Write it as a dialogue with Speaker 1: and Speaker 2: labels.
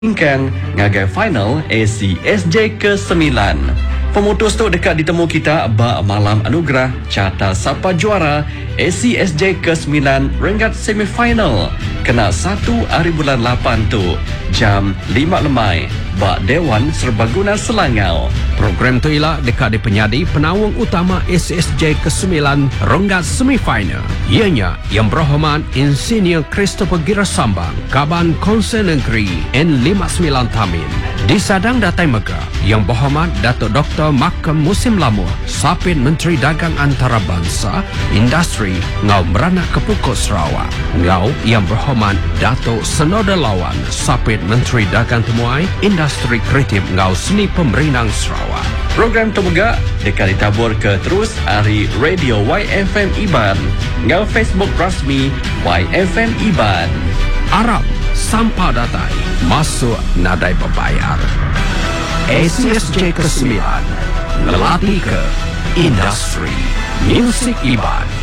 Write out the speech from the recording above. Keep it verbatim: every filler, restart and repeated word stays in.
Speaker 1: Ingkang ngagai final A C S J ke sembilan. Pemutus tu dekat ditemu kita ba malam anugerah carta siapa juara A C S J ke sembilan ringkat semifinal. Kena satu hari bulan lapan tu jam lima lemai ba Dewan Serbaguna Selangau.
Speaker 2: Program tu ialah dekat di penyadi penawang utama A C S J ke sembilan ringkat semifinal. Ianya yang berhormat Insinyur Christopher Girasambang, Kaban Konsen Negeri N lima sembilan Tamin. Disadang Datai Mega yang berhormat Datuk Doktor Makam Musim Lamur, Sapit Menteri Dagang Antarabangsa, Industri Ngau Merana Kepukut Sarawak. Ngau yang berhormat Datuk Senoda Lawan, Sapit Menteri Dagang Temuai, Industri Kreatif Ngau Seni Pemerinang Sarawak.
Speaker 1: Program Temuga dekat ditabur ke terus hari Radio Y F M Iban, ngau Facebook rasmi Y F M Iban.
Speaker 2: Arab sampah datai masuk nadai berbayar. A C S J ke sembilan ngelatih ke industri musik Iban.